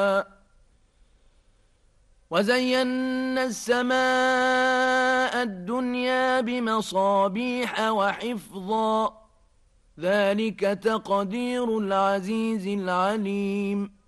وزينا السماء الدنيا بمصابيح وحفظا ذلك تقدير العزيز العليم